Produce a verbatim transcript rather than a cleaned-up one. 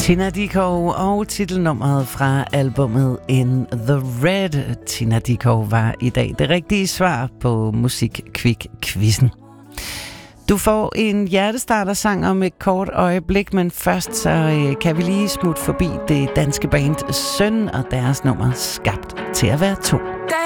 Tina Dickow og titelnummeret fra albumet In The Red. Tina Dickow var i dag det rigtige svar på Musikquiz-quizzen. Du får en hjertestarter-sang om et kort øjeblik, men først så kan vi lige smutte forbi det danske band Søn og deres nummer Skabt til at være to.